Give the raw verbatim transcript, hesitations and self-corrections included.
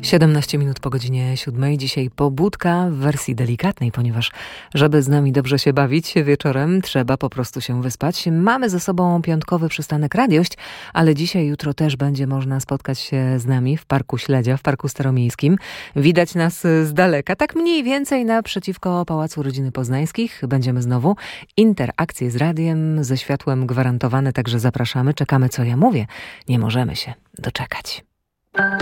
siedemnaście minut po godzinie siódmej. Dzisiaj pobudka w wersji delikatnej, ponieważ żeby z nami dobrze się bawić wieczorem, trzeba po prostu się wyspać. Mamy ze sobą piątkowy przystanek Radiość, ale dzisiaj, jutro też będzie można spotkać się z nami w Parku Śledzia, w Parku Staromiejskim. Widać nas z daleka, tak mniej więcej naprzeciwko Pałacu Rodziny Poznańskich. Będziemy znowu. Interakcje z radiem, ze światłem gwarantowane, także zapraszamy. Czekamy, co ja mówię. Nie możemy się doczekać.